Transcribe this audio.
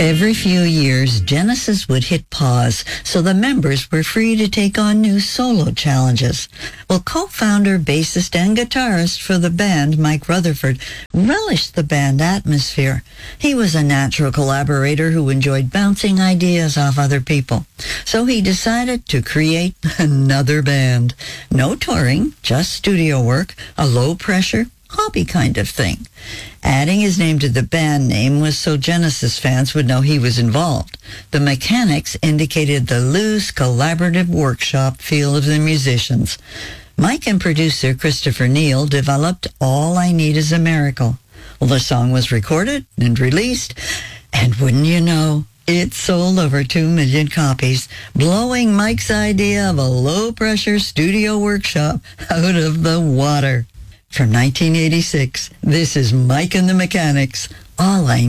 Every few years, Genesis would hit pause, so the members were free to take on new solo challenges. Well, co-founder, bassist, and guitarist for the band, Mike Rutherford, relished the band atmosphere. He was a natural collaborator who enjoyed bouncing ideas off other people. So he decided to create another band. No touring, just studio work, a low-pressure, hobby kind of thing. Adding his name to the band name was so Genesis fans would know he was involved. The Mechanics indicated the loose, collaborative workshop feel of the musicians. Mike and producer Christopher Neal developed All I Need Is a Miracle. Well, the song was recorded and released, and wouldn't you know, it sold over 2 million copies, blowing Mike's idea of a low-pressure studio workshop out of the water. From 1986, this is Mike and the Mechanics, All I